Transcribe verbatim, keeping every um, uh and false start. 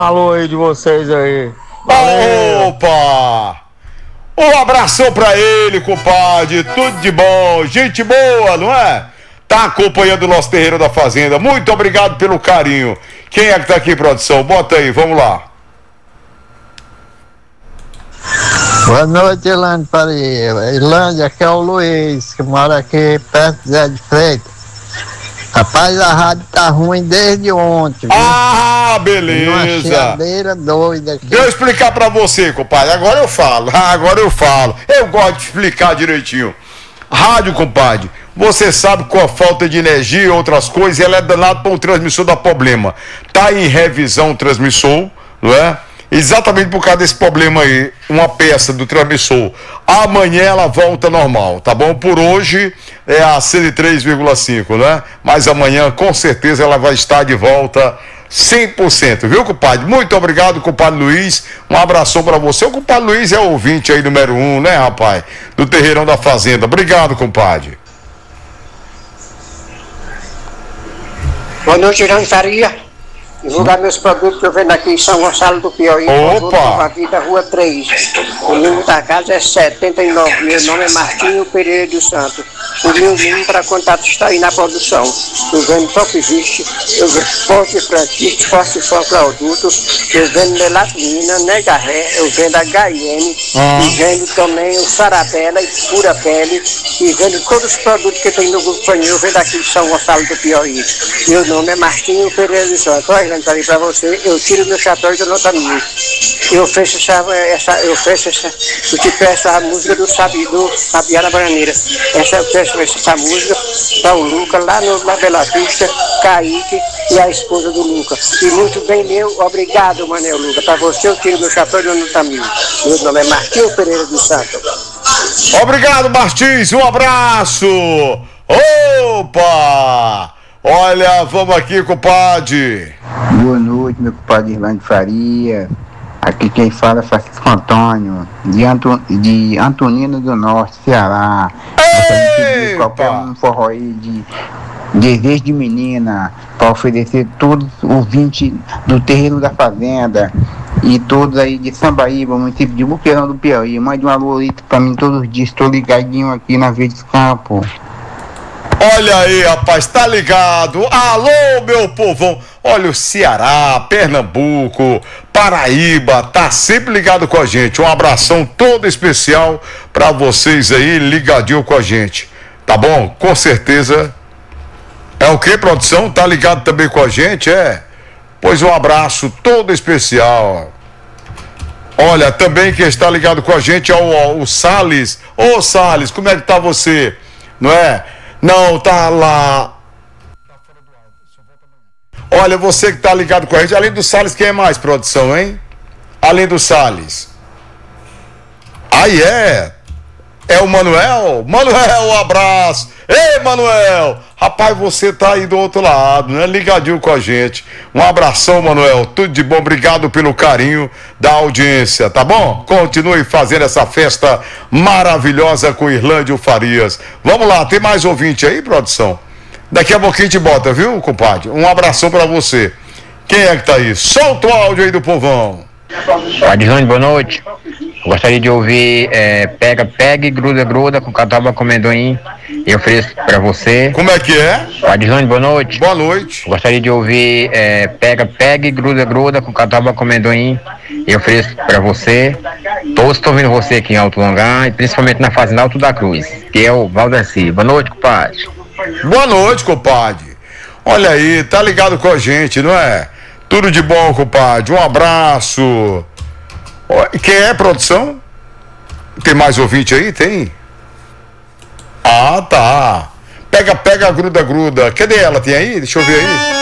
Alô aí de vocês aí. Valeu. Opa! Um abração pra ele, compadre. Tudo de bom. Gente boa, não é? Tá acompanhando o nosso terreiro da Fazenda. Muito obrigado pelo carinho. Quem é que tá aqui, produção? Bota aí, vamos lá. Boa noite, Irlande Faria. Irlande, aqui é o Luiz, que mora aqui perto de Zé de Freitas. Rapaz, a rádio tá ruim desde ontem, viu? Ah, beleza. Uma chiadeira doida aqui. Deixa eu explicar pra você, compadre. Agora eu falo. Agora eu falo. Eu gosto de explicar direitinho. Rádio, compadre, você sabe, com a falta de energia e outras coisas, ela é danada para o transmissor dar problema. Tá em revisão o transmissor, não é? Exatamente por causa desse problema aí, uma peça do transmissor. Amanhã ela volta normal, tá bom? Por hoje é a cento e três vírgula cinco, né? Mas amanhã com certeza ela vai estar de volta cem por cento, viu, compadre? Muito obrigado, compadre Luiz. Um abração pra você. O compadre Luiz é o ouvinte aí número um, né, rapaz? Do Terreirão da Fazenda. Obrigado, compadre. Boa noite, Irã Faria. Divulgar meus produtos que eu vendo aqui em São Gonçalo do Piauí. Opa! A vida, Rua três. O número da casa é setenta e nove. Meu nome é Martinho Pereira dos Santos. O meu número para contato está aí na produção. Eu vendo Top Viste, eu vendo Forte Francisco, Forte Fã Produto, eu vendo Melatonina, Negarré, eu vendo H I N, ah. e vendo também o Sarabela e Pura Pele, e vendo todos os produtos que tem no Grupo Panil, eu vendo aqui em São Gonçalo do Piauí. Meu nome é Martinho Pereira dos Santos. Olha, aí para você, eu tiro meu chapéu de nota mil. Eu fecho essa, essa, eu fecho essa, eu te peço a música do Sabi, do Sabiá na Bananeira. Essa eu peço essa música para o Luca, lá no, na Bela Vista, Kaique e a esposa do Luca. E muito bem, meu, obrigado, Manel Luca. Para você, eu tiro meu chapéu de nota mil. Meu nome é Martinho Pereira dos Santos. Obrigado, Martins, um abraço. Opa! Olha, vamos aqui, compadre. Boa noite, meu compadre Irlande Faria. Aqui quem fala é Francisco Antônio, de, Anto, de Antonina do Norte, Ceará. Ei, qualquer um forró aí de desejo de menina, para oferecer todos os ouvintes do Terreiro da Fazenda e todos aí de Sambaíba, município de Boqueirão do Piauí. Mande um alô aí para mim todos os dias, estou ligadinho aqui na Verdes Campo. Olha aí, rapaz, tá ligado? Alô, meu povão. Olha, o Ceará, Pernambuco, Paraíba, tá sempre ligado com a gente. Um abração todo especial pra vocês aí, ligadinho com a gente. Tá bom? Com certeza. É o que, produção? Tá ligado também com a gente, é? Pois um abraço todo especial. Olha, também quem está ligado com a gente é o, o Salles. Ô, Salles, como é que tá você? Não é? Não, tá lá. Olha, você que tá ligado com a gente, além do Salles, quem é mais, produção, hein? Além do Salles. Aí é. É o Manuel? Manuel, um abraço. Ei, Manuel. Rapaz, você tá aí do outro lado, né? Ligadinho com a gente. Um abração, Manuel. Tudo de bom. Obrigado pelo carinho da audiência, tá bom? Continue fazendo essa festa maravilhosa com Irlândio Farias. Vamos lá, tem mais ouvinte aí, produção? Daqui a pouquinho a gente bota, viu, compadre? Um abração pra você. Quem é que tá aí? Solta o áudio aí do povão. Adilane, boa noite. Gostaria de ouvir é, Pega, Pega e Gruda, Gruda com Catuaba com Amendoim. Eu ofereço pra você. Como é que é? Adilane, boa noite. Boa noite. Gostaria de ouvir é, Pega, Pega e Gruda, Gruda com Catuaba com Amendoim. Eu ofereço pra você. Todos estão ouvindo você aqui em Alto Longar e principalmente na Fazenda Alto da Cruz, que é o Valdeci. Boa noite, compadre. Boa noite, compadre. Olha aí, tá ligado com a gente, não é? Tudo de bom, compadre. Um abraço. Quem é, produção? Tem mais ouvinte aí? Tem? Ah, tá. Pega, pega, gruda, gruda. Cadê ela? Tem aí? Deixa eu ver aí.